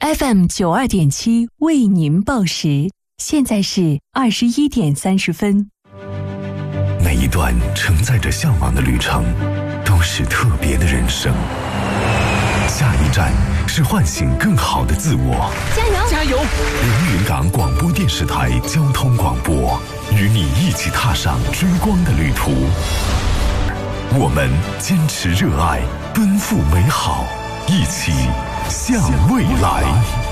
FM92.7为您报时，现在是21点30分。 每一段承载着向往的旅程，都是特别的人生。下一站是唤醒更好的自我。 加油！ 加油！ 连云港广播电视台交通广播，与你一起踏上追光的旅途。我们坚持热爱，奔赴美好，一起向未来。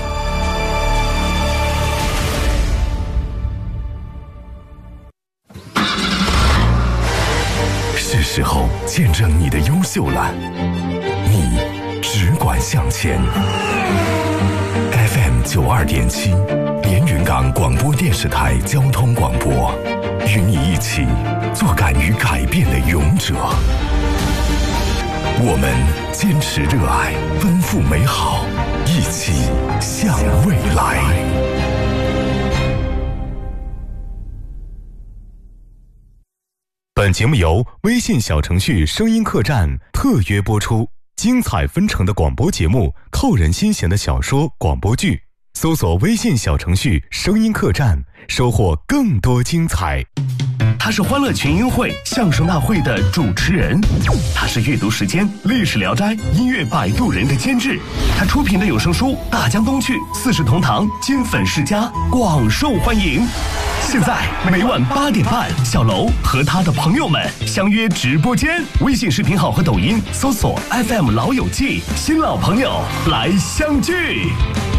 是时候见证你的优秀了，你只管向前。FM92.7连云港广播电视台交通广播，与你一起做敢于改变的勇者。我们坚持热爱，奔赴美好，一起向未来。 本节目由微信小程序声音客栈特约播出，精彩纷呈的广播节目，扣人心弦的小说广播剧，搜索微信小程序声音客栈，收获更多精彩。 他是欢乐群英会相声大会的主持人，他是阅读时间历史聊斋音乐摆渡人的监制，他出品的有声书《大江东去》四世同堂金粉世家广受欢迎。现在每晚8点半，小楼和他的朋友们相约直播间，微信视频号和抖音搜索 FM 老友记，新老朋友来相聚。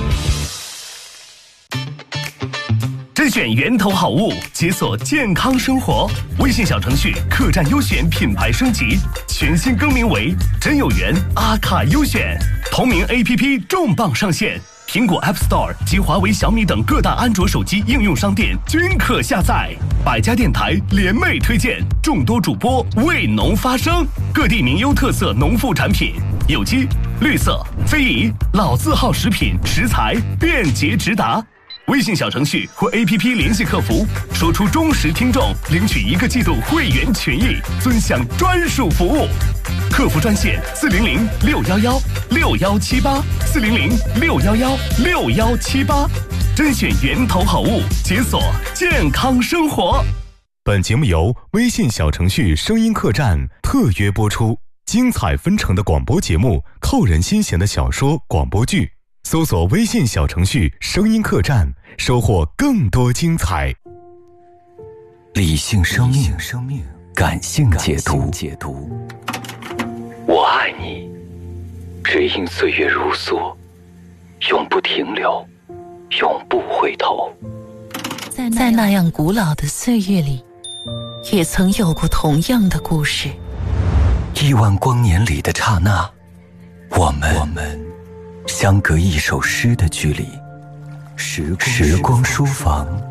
甄选源头好物，解锁健康生活。微信小程序客栈优选品牌升级，全新更名为真有缘阿卡优选。同名 APP 重磅上线，苹果 App Store 及华为、小米等各大安卓手机应用商店均可下载。百家电台联袂推荐，众多主播为农发声，各地名优特色农副产品，有机、绿色、非遗、老字号食品食材便捷直达。微信小程序或 APP 联系客服，说出忠实听众，领取1个季度会员权益，尊享专属服务。客服专线400-611-6178，400-611-6178，甄选源头好物，解锁健康生活。 本节目由微信小程序声音客栈特约播出，精彩纷呈的广播节目，扣人心弦的小说广播剧，搜索微信小程序声音客栈，收获更多精彩。 理性生命，感性解读。 我爱你，只因岁月如梭，永不停留，永不回头。 在那样古老的岁月里，也曾有过同样的故事。 亿万光年里的刹那，我们相隔一首诗的距离。时光书房